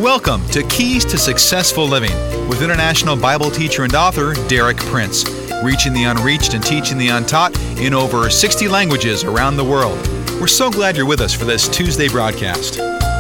Welcome to Keys to Successful Living with international Bible teacher and author Derek Prince, reaching the unreached and teaching the untaught in over 60 languages around the world. We're so glad you're with us for this Tuesday broadcast.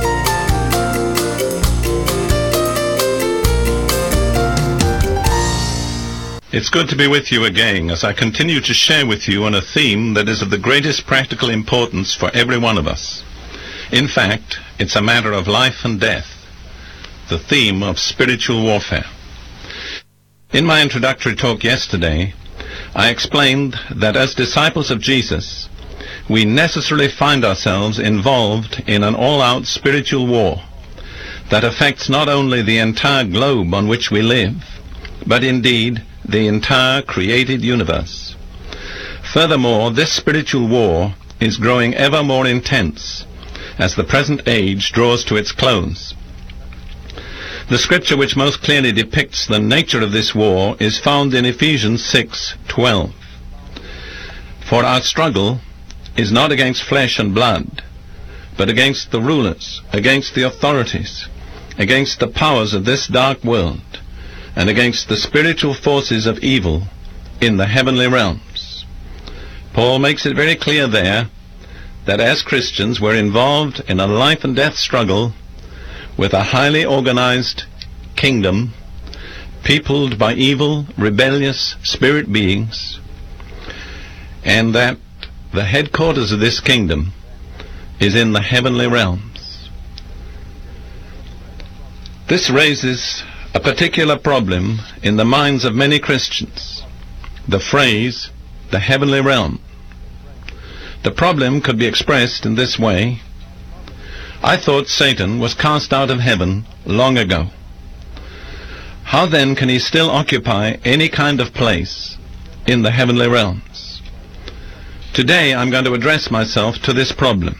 It's good to be with you again as I continue to share with you on a theme that is of the greatest practical importance for every one of us. In fact, it's a matter of life and death, the theme of spiritual warfare. In my introductory talk yesterday, I explained that as disciples of Jesus, we necessarily find ourselves involved in an all-out spiritual war that affects not only the entire globe on which we live, but indeed the entire created universe. Furthermore, this spiritual war is growing ever more intense as the present age draws to its close. The scripture which most clearly depicts the nature of this war is found in Ephesians 6:12. For our struggle is not against flesh and blood, but against the rulers, against the authorities, against the powers of this dark world, and against the spiritual forces of evil in the heavenly realms. Paul makes it very clear there that as Christians we're involved in a life and death struggle with a highly organized kingdom peopled by evil, rebellious spirit beings, and that the headquarters of this kingdom is in the heavenly realms. This raises a particular problem in the minds of many Christians, the phrase, the heavenly realm. The problem could be expressed in this way: I thought Satan was cast out of heaven long ago. How then can he still occupy any kind of place in the heavenly realms? Today I'm going to address myself to this problem.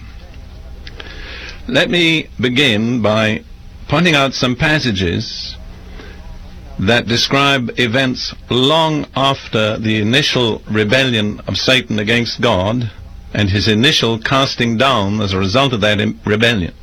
Let me begin by pointing out some passages that describe events long after the initial rebellion of Satan against God and his initial casting down as a result of that rebellion.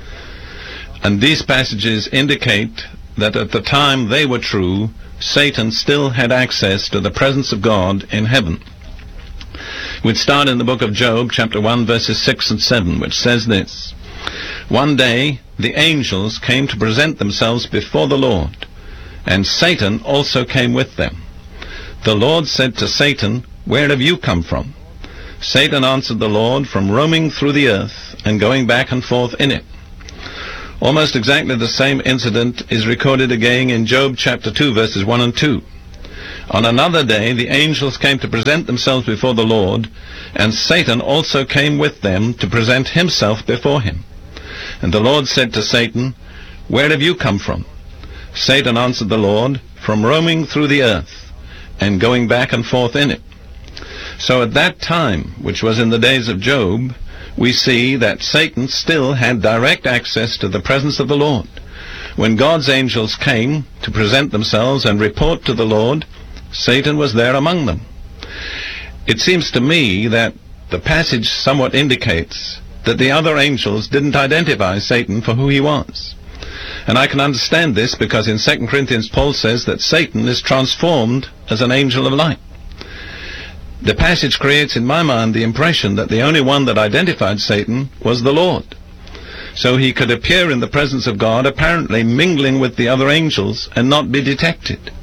And these passages indicate that at the time they were true, Satan still had access to the presence of God in heaven. We'd start in the book of Job, chapter 1, verses 6 and 7, which says this: One day the angels came to present themselves before the Lord, and Satan also came with them. The Lord said to Satan, Where have you come from? Satan answered the Lord, From roaming through the earth and going back and forth in it. Almost exactly the same incident is recorded again in Job chapter 2, verses 1 and 2. On another day the angels came to present themselves before the Lord, and Satan also came with them to present himself before him. And the Lord said to Satan, Where have you come from? Satan answered the Lord, From roaming through the earth and going back and forth in it. So at that time, which was in the days of Job, we see that Satan still had direct access to the presence of the Lord. When God's angels came to present themselves and report to the Lord, Satan was there among them. It seems to me that the passage somewhat indicates that the other angels didn't identify Satan for who he was. And I can understand this because in 2 Corinthians Paul says that Satan is transformed as an angel of light. The passage creates in my mind the impression that the only one that identified Satan was the Lord. So he could appear in the presence of God, apparently mingling with the other angels, and not be detected.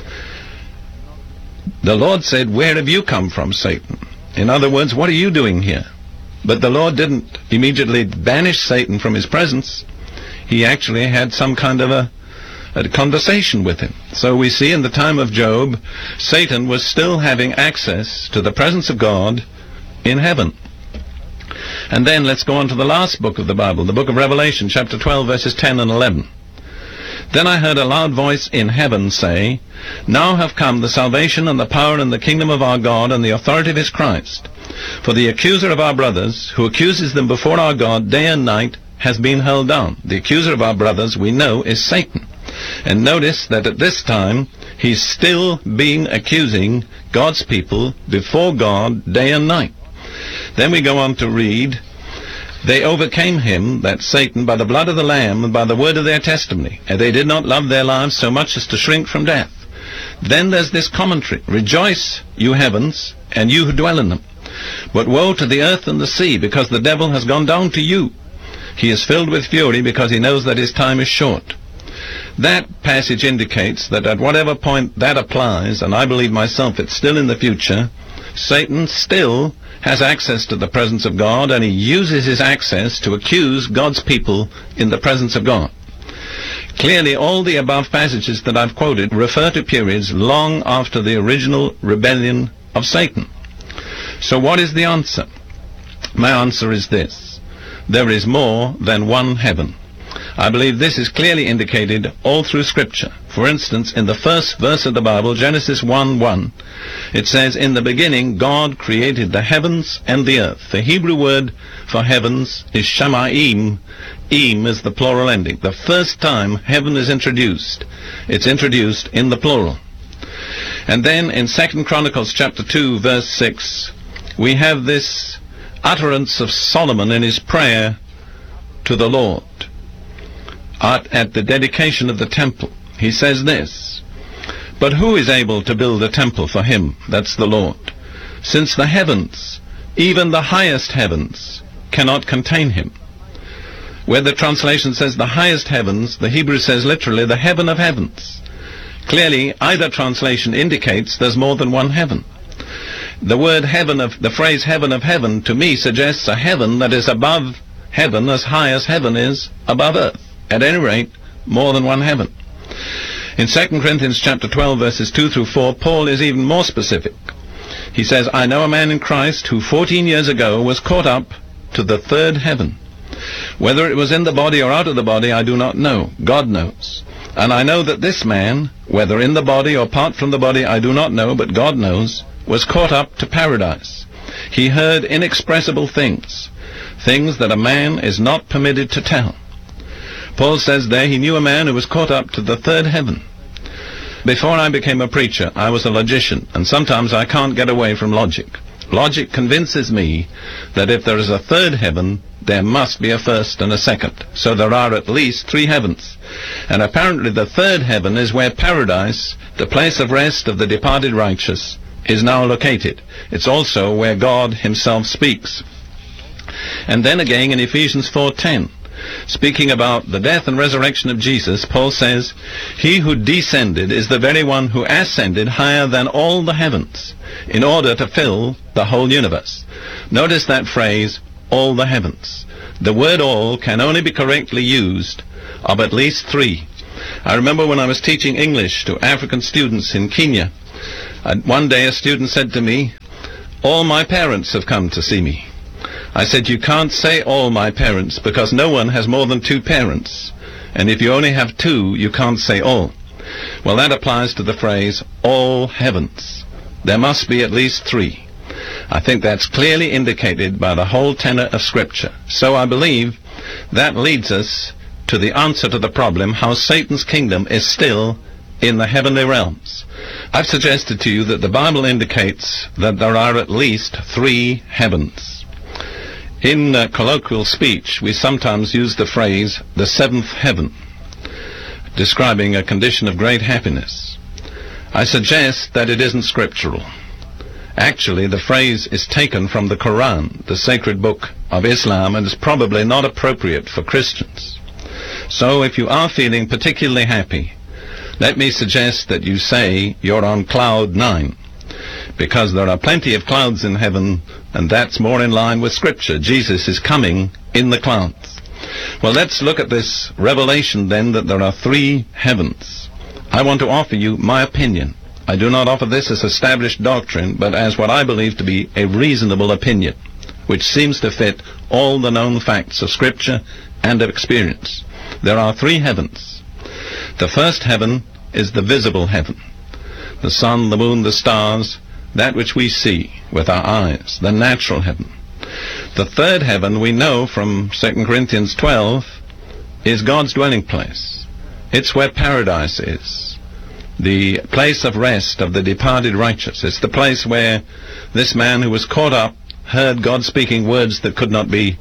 The Lord said, Where have you come from, Satan? In other words, what are you doing here? But the Lord didn't immediately banish Satan from his presence. He actually had some kind of a conversation with him. So we see in the time of Job, Satan was still having access to the presence of God in heaven. And then let's go on to the last book of the Bible, the book of Revelation, chapter 12, verses 10 and 11. Then I heard a loud voice in heaven say, Now have come the salvation and the power and the kingdom of our God and the authority of his Christ. For the accuser of our brothers, who accuses them before our God day and night, has been held down. The accuser of our brothers, we know, is Satan. And notice that at this time, he's still accusing God's people before God day and night. Then we go on to read They overcame him, that Satan, by the blood of the Lamb and by the word of their testimony, and they did not love their lives so much as to shrink from death. Then there's this commentary: Rejoice, you heavens, and you who dwell in them. But woe to the earth and the sea, because the devil has gone down to you. He is filled with fury, because he knows that his time is short. That passage indicates that at whatever point that applies, and I believe myself it's still in the future, Satan still has access to the presence of God, and he uses his access to accuse God's people in the presence of God. Clearly, all the above passages that I've quoted refer to periods long after the original rebellion of Satan. So what is the answer? My answer is this: there is more than one heaven. I believe this is clearly indicated all through Scripture. For instance, in the first verse of the Bible, Genesis 1:1, it says, "In the beginning God created the heavens and the earth." The Hebrew word for heavens is shamayim. Im is the plural ending. The first time heaven is introduced, it's introduced in the plural. And then in 2 Chronicles chapter 2, verse 6, we have this utterance of Solomon in his prayer to the Lord at the dedication of the temple. He says this: "But who is able to build a temple for him," that's the Lord, "since the heavens, even the highest heavens, cannot contain him?" Where the translation says the highest heavens, the Hebrew says literally the heaven of heavens. Clearly, either translation indicates there's more than one heaven. The word heaven the phrase heaven of heaven to me suggests a heaven that is above heaven, as high as heaven is above earth. At any rate, more than one heaven. In 2 Corinthians chapter 12, verses 2 through 4, Paul is even more specific. He says, "I know a man in Christ who 14 years ago was caught up to the third heaven. Whether it was in the body or out of the body, I do not know. God knows. And I know that this man, whether in the body or apart from the body, I do not know, but God knows, was caught up to paradise. He heard inexpressible things, things that a man is not permitted to tell." Paul says there he knew a man who was caught up to the third heaven. Before I became a preacher, I was a logician, and sometimes I can't get away from logic. Logic convinces me that if there is a third heaven, there must be a first and a second. So there are at least 3 heavens. And apparently the third heaven is where paradise, the place of rest of the departed righteous, is now located. It's also where God himself speaks. And then again in Ephesians 4:10, speaking about the death and resurrection of Jesus, Paul says, "He who descended is the very one who ascended higher than all the heavens, in order to fill the whole universe." Notice that phrase, all the heavens. The word all can only be correctly used of at least 3. I remember when I was teaching English to African students in Kenya, one day a student said to me, "All my parents have come to see me." I said, "You can't say all my parents, because no one has more than 2 parents. And if you only have 2, you can't say all." Well, that applies to the phrase, all heavens. There must be at least 3. I think that's clearly indicated by the whole tenor of Scripture. So I believe that leads us to the answer to the problem, how Satan's kingdom is still in the heavenly realms. I've suggested to you that the Bible indicates that there are at least 3 heavens. In colloquial speech, we sometimes use the phrase, the 7th heaven, describing a condition of great happiness. I suggest that it isn't scriptural. Actually, the phrase is taken from the Quran, the sacred book of Islam, and is probably not appropriate for Christians. So if you are feeling particularly happy, let me suggest that you say you're on cloud 9, because there are plenty of clouds in heaven, and that's more in line with Scripture. Jesus is coming in the clouds. Well, let's look at this revelation then, that there are 3 heavens. I want to offer you my opinion. I do not offer this as established doctrine, but as what I believe to be a reasonable opinion, which seems to fit all the known facts of Scripture and of experience. There are 3 heavens. The first heaven is the visible heaven. The sun, the moon, the stars, that which we see with our eyes, the natural heaven. The third heaven, we know from 2 Corinthians 12, is God's dwelling place. It's where paradise is, the place of rest of the departed righteous. It's the place where this man who was caught up heard God speaking words that could not be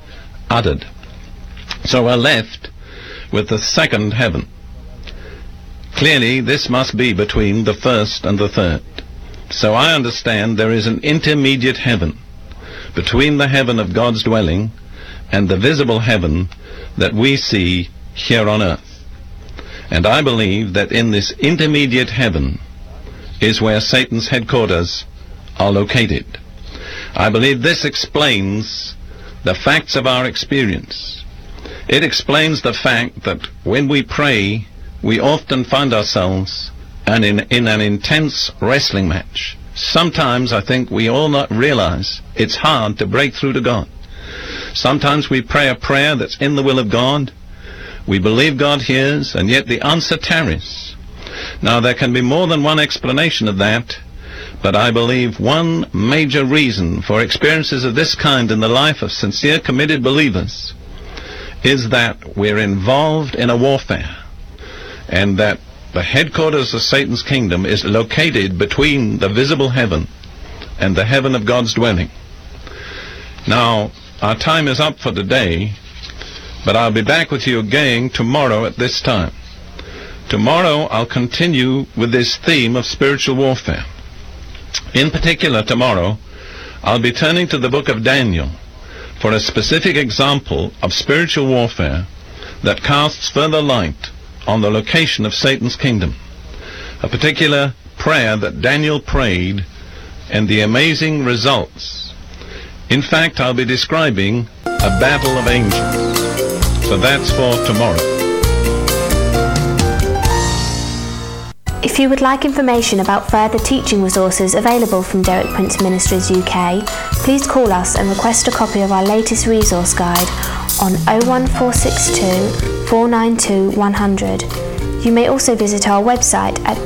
uttered. So we're left with the second heaven. Clearly, this must be between the first and the third. So I understand there is an intermediate heaven between the heaven of God's dwelling and the visible heaven that we see here on earth. And I believe that in this intermediate heaven is where Satan's headquarters are located. I believe this explains the facts of our experience. It explains the fact that when we pray, we often find ourselves in an intense wrestling match. Sometimes I think we all not realize it's hard to break through to God. Sometimes we pray a prayer that's in the will of God. We believe God hears, and yet the answer tarries. Now, there can be more than one explanation of that, but I believe one major reason for experiences of this kind in the life of sincere, committed believers is that we're involved in a warfare, and that the headquarters of Satan's kingdom is located between the visible heaven and the heaven of God's dwelling. Now, our time is up for today, but I'll be back with you again tomorrow at this time. Tomorrow I'll continue with this theme of spiritual warfare. In particular, tomorrow I'll be turning to the book of Daniel for a specific example of spiritual warfare that casts further light on the location of Satan's kingdom. A particular prayer that Daniel prayed and the amazing results. In fact, I'll be describing a battle of angels. So that's for tomorrow. If you would like information about further teaching resources available from Derek Prince Ministries UK, please call us and request a copy of our latest resource guide on 01462 492 100. You may also visit our website at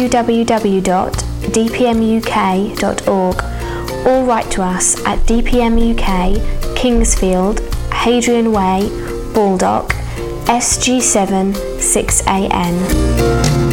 www.dpmuk.org or write to us at DPMUK, Kingsfield, Hadrian Way, Baldock, SG7 6AN.